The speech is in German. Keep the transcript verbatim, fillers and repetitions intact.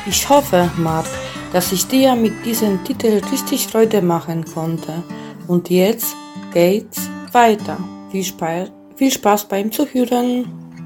Ich hoffe, Marc, dass ich dir mit diesem Titel richtig Freude machen konnte. Und jetzt geht's weiter. Viel Spaß, viel Spaß beim Zuhören.